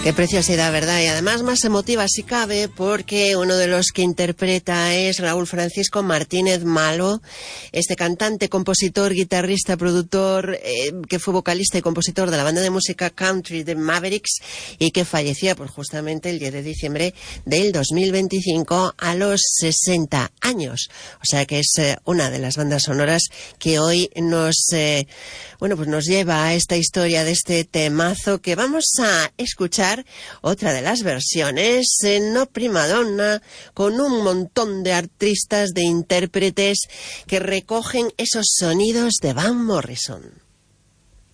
Qué preciosidad, ¿verdad? Y además más emotiva si cabe, porque uno de los que interpreta es Raúl Francisco Martínez Malo, este cantante, compositor, guitarrista, productor, que fue vocalista y compositor de la banda de música country de Mavericks y que fallecía pues justamente el 10 de diciembre del 2025 a los 60 años. O sea que es una de las bandas sonoras que hoy nos lleva a esta historia de este temazo que vamos a escuchar. Otra de las versiones, No Prima Donna, con un montón de artistas, de intérpretes que recogen esos sonidos de Van Morrison.